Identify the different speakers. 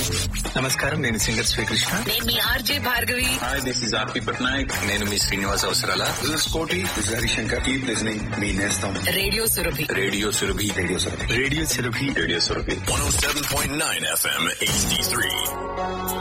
Speaker 1: నమస్కారం, నేను సింగర్ శ్రీకృష్ణ.
Speaker 2: నేను మీ RJ Bhargavi.
Speaker 3: Hi, this is ఆర్పి పట్నాయక్.
Speaker 1: నేను మీ శ్రీనివాస్ అవసరాల.
Speaker 4: This is Koti. This is Harishankar. Keep listening. Me Nestam.
Speaker 2: Radio Surabhi.
Speaker 3: Radio Surabhi.
Speaker 4: Radio Sarabhi.
Speaker 1: Radio Surabhi.
Speaker 3: Radio Surabhi.
Speaker 5: 107.9 FM HD3.